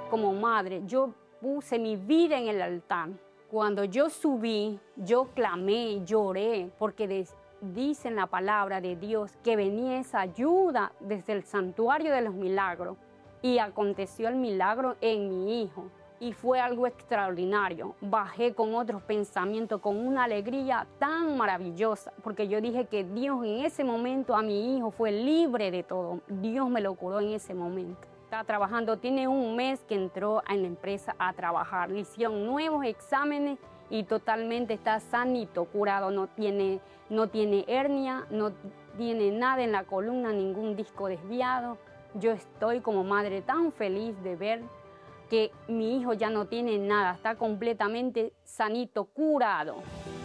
como madre, yo puse mi vida en el altar. Cuando yo subí, yo clamé, lloré, porque dice en la palabra de Dios que venía esa ayuda desde el santuario de los milagros. Y aconteció el milagro en mi hijo. Y fue algo extraordinario. Bajé con otros pensamientos, con una alegría tan maravillosa, porque yo dije que Dios en ese momento a mi hijo fue libre de todo. Dios me lo curó en ese momento. Está trabajando, tiene un mes que entró en la empresa a trabajar. Le hicieron nuevos exámenes y totalmente está sanito, curado. No tiene hernia, no tiene nada en la columna, ningún disco desviado. Yo estoy como madre tan feliz de ver que mi hijo ya no tiene nada, está completamente sanito, curado.